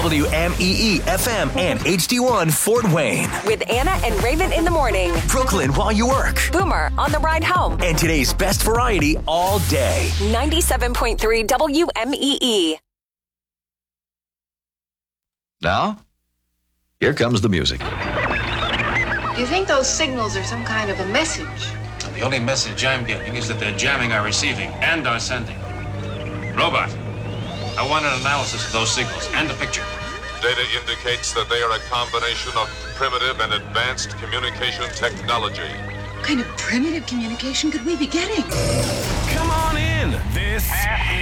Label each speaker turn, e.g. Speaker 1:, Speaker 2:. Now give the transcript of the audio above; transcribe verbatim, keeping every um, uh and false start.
Speaker 1: W M E E F M and H D one Fort Wayne.
Speaker 2: With Anna and Raven in the morning.
Speaker 1: Brooklyn while you work.
Speaker 2: Boomer on the ride home.
Speaker 1: And today's best variety all day.
Speaker 2: ninety-seven point three W M E E.
Speaker 3: Now, here comes the music.
Speaker 4: Do you think those signals are some kind of a message?
Speaker 5: The only message I'm getting is that they're jamming our receiving and our sending. Robot, I want an analysis of those signals and a picture.
Speaker 6: Data indicates that they are a combination of primitive and advanced communication technology.
Speaker 4: What kind of primitive communication could we be getting?
Speaker 7: Come on in. This